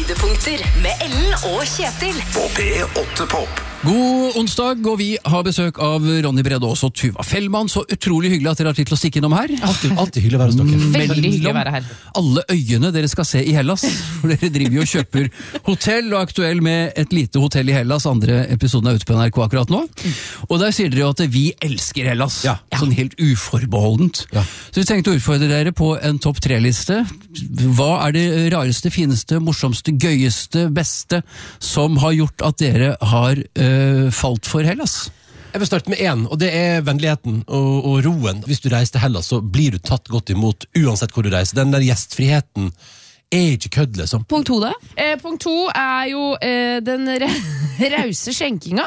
Høydepunkter med Ellen og Kjetil På P8 Pop. God onsdag, og vi har besøk av Ronny Brede og Tuva Fellmann. Så utrolig hyggelig at dere har tid til å stikke innom her. Alltid hyggelig å være hos dere. Veldig hyggelig å være her. Alle øyene dere skal se i Hellas, for dere driver jo og kjøper hotell, og er aktuell med et lite hotell i Hellas. Andre episoden er ute på NRK akkurat nå. Og der sier dere jo at vi elsker Hellas, sånn helt uforbeholdent. Ja. Så vi tenkte å utfordre dere på en topp 3-liste. Hva er det rareste, fineste, morsomste, gøyeste, beste som har gjort at dere har falt for Hellas? Jeg vil starte med en, og det er vennligheten og roen. Hvis du reiser til Hellas, så blir du tatt godt imot uansett hvor du reiser. Den der gjestfriheten er ikke kødd, liksom. Punkt 2 da? Punkt 2 er jo den rause skjenkinga.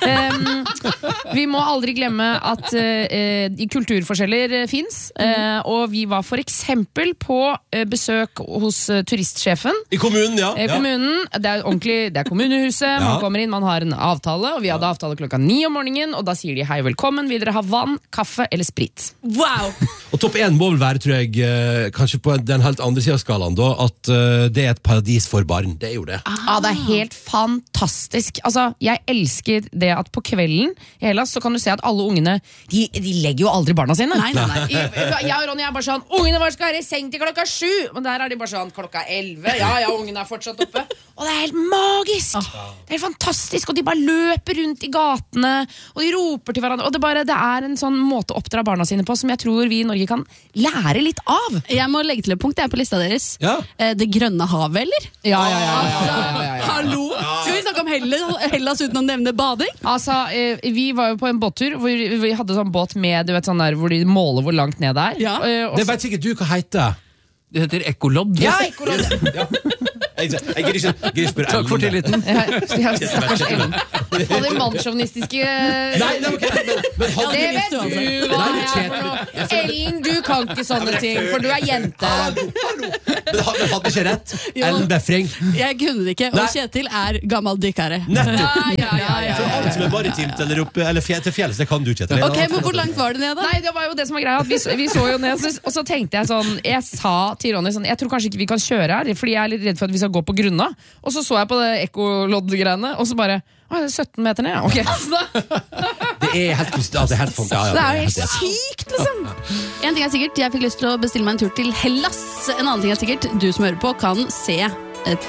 Vi må aldri glemme at kulturforskjeller finnes, og vi var for eksempel på besøk hos turistsjefen. I kommunen, ja. Kommunen, det er ordentlig, det er kommunehuset, man kommer inn, man har en avtale, og vi hadde avtale 9 om morgenen, og da sier de hei, velkommen, vil dere ha vann, kaffe eller sprit? Wow! Og topp 1 må vel være, tror jeg, kanskje på den helt andre siden av skalaen da, at det er et paradis for barn. Det er jo det. Ja, det er helt fantastisk. Altså, jeg elsker det at på kvelden i Hellas så kan du se at alle ungene, de legger jo aldri barna sine. Nei. Jeg og Ronny er bare sånn, ungene våre skal være i seng til 7:00, men der er de bare sånn, 11:00, ja, ungene er fortsatt oppe. Og det er helt magisk. Det er helt fantastisk, og de bare løper rundt i gatene, og de roper til hverandre, og det er en sånn måte å oppdra barna sine på, som jeg tror vi i Norge kan lære litt av. Jeg må legge til et punkt, jeg er på lista deres. Ja. Det grønne havet, eller? Ja. Hallo! Skal vi snakke om Hellas uten å nevne bading? Altså, vi var jo på en båttur hvor vi hadde sånn båt med, du vet, sånn der, hvor de måler hvor langt ned det er. Ja. Det vet sikkert du hva heter. Det heter Ekkolodd. Ja, Ekkolodd. Jeg gidder ikke spørre. Takk for tilliten. Stakkars Ellen. Og de mannssjåvinistiske Nei, men det vet du hva jeg er for noe. Ellen, du kan ikke sånne ting, for du er jente. Men hadde ikke rett. Ellen Befring. Jeg kunne det ikke, og Nei. Kjetil er gammel dykkere. Nettopp. Ja. Så alt som er maritimt eller oppe, eller til fjells, det kan du ikke. Ok, men hvor langt var det ned da? Nei, det var jo det som var greia, at vi så jo ned, og så tenkte jeg sånn, jeg sa til Ronny sånn, jeg tror kanskje ikke vi kan kjøre her, fordi jeg er litt redd for at vi skal gå på grunna. Og så jeg på det ekkolodd-greiene, og så bare, det er 17 meter ned, ok. Det er helt konstant, det er helt fantastisk. Det er jo helt sykt, liksom. En ting er sikkert, jeg fikk lyst til å bestille meg en tur til Hellas. En annen ting er sikkert, du som hører på kan se et...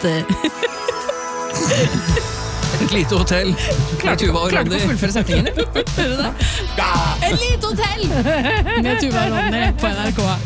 Et lite hotell. Klarte ikke å fullføre setningen. Et lite hotell med Tuva og Ronny på NRK.